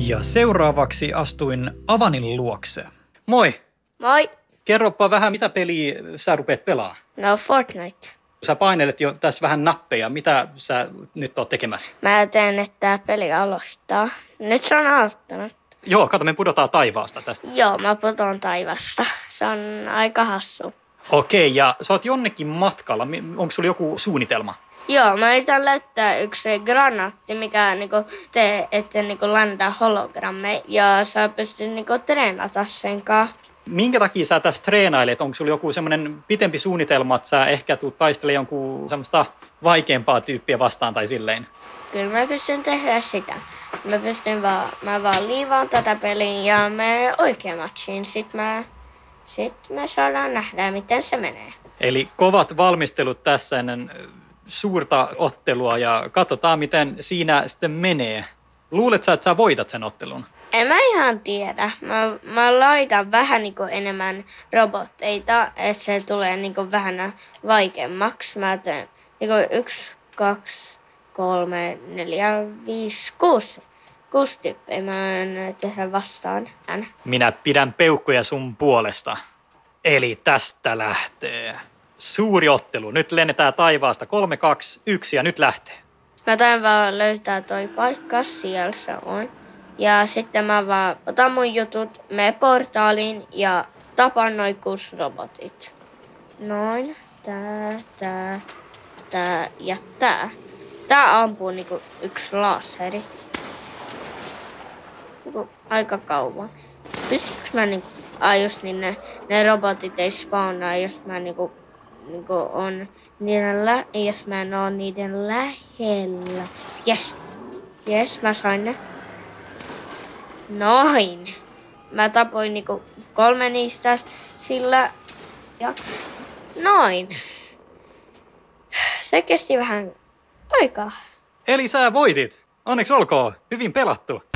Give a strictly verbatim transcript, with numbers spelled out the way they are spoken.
Ja seuraavaksi astuin Avanin luokse. Moi! Moi! Kerropa vähän, mitä peliä sä rupeat pelaamaan? No Fortnite. Sä painelet jo tässä vähän nappeja. Mitä sä nyt oot tekemässä? Mä teen, että tää peli aloittaa. Nyt se on aloittanut. Joo, kato, me pudotaan taivaasta tästä. Joo, mä putoan taivasta. Se on aika hassu. Okei, ja sä oot jonnekin matkalla. Onko sulla joku suunnitelma? Joo, mä yritän löytää yksi granaatti, mikä niinku tee, että niinku landaa hologrammeja. Ja sä pystyt niinku treenata sen kanssa. Minkä takia sä tässä treenailet? Onko sulla joku semmoinen pitempi suunnitelma, että sä ehkä tuut taistelemaan jonkun semmoista vaikeampaa tyyppiä vastaan tai silleen? Kyllä mä pystyn tehdä sitä. Mä pystyn vaan, mä vaan liivaan tätä peliä ja me oikein matchiin. Sitten mä, sit me saadaan nähdä, miten se menee. Eli kovat valmistelut tässä ennen suurta ottelua ja katsotaan, miten siinä sitten menee. Luulet sä, että sä voitat sen ottelun? En mä ihan tiedä. Mä, mä laitan vähän niinku enemmän robotteita, että se tulee niinku vähän vaikeammaksi. Mä teen niinku yksi, kaksi, kolme, neljä, viisi, kuusi. Kuusi tyyppiä mä oon tehdä vastaan. Minä pidän peukkuja sun puolesta. Eli tästä lähtee. Suuri ottelu. Nyt lennetään taivaasta. Kolme, kaksi, yksi ja nyt lähtee. Mä tain vaan löytää toi paikka, siellä se on. Ja sitten mä vaan otan mun jutut, mene portaaliin ja tapan noin kuusi robotit. Noin, tää, tää, tää ja tää. Tää ampuu niinku yksi laseri. Niinku aika kauan. Pystytkö mä niinku... Ai just niin ne, ne robotit ei spawnaa, jos mä niinku... Niinku on niiden lä... Jos mä en oo niiden lähellä. Jes. Jes, mä sain ne. Noin. Mä tapoin niinku kolme niistä sillä ja noin. Se kesti vähän aikaa. Eli sä voitit. Onneksi olkoon. Hyvin pelattu.